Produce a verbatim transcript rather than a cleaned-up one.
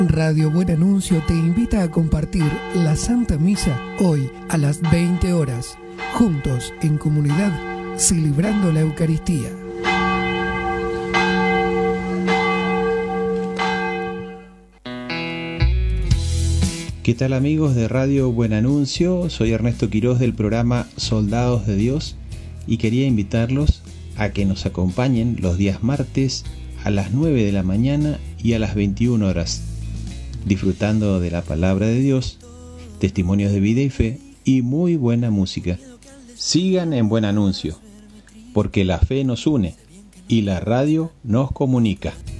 Radio Buen Anuncio te invita a compartir la Santa Misa hoy a las veinte horas, juntos en comunidad, celebrando la Eucaristía. ¿Qué tal amigos de Radio Buen Anuncio? Soy Ernesto Quiroz del programa Soldados de Dios y quería invitarlos a que nos acompañen los días martes a las nueve de la mañana y a las veintiuna horas, disfrutando de la palabra de Dios, testimonios de vida y fe y muy buena música. Sigan en Buen Anuncio, porque la fe nos une y la radio nos comunica.